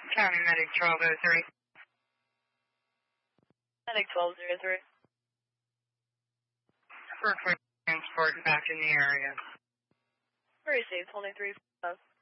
County Medic 1203. Medic 1203. For transport back in the area. Received, holding 345.